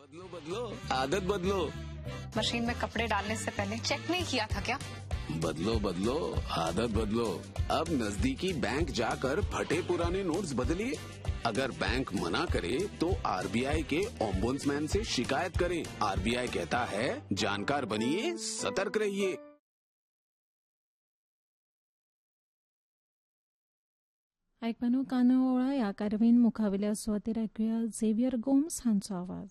बदलो बदलो, आदत बदलो। मशीन में कपड़े डालने से पहले चेक नहीं किया था क्या? बदलो बदलो, आदत बदलो। अब नजदीकी बैंक जाकर फटे पुराने नोट्स बदलिए। अगर बैंक मना करे तो आरबीआई के ओम्बुड्समैन से शिकायत करें। आरबीआई कहता है, जानकार बनिए, सतर्क रहिए। ऐकपानो कानो ओळा या कारवाईन मुखावेल्या सुवातेर ऐकुया झेवियर गोम्स हांचो आवाज.